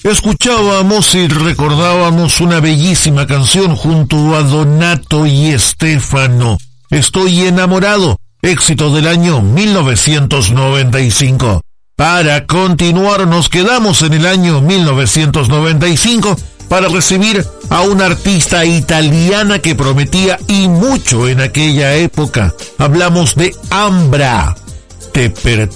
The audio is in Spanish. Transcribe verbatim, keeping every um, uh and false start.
Escuchábamos y recordábamos una bellísima canción junto a Donato y Estefano. Estoy enamorado, éxito del año mil novecientos noventa y cinco. Para continuar nos quedamos en el año mil novecientos noventa y cinco para recibir a una artista italiana que prometía y mucho en aquella época. Hablamos de Ambra. Te pertenezco.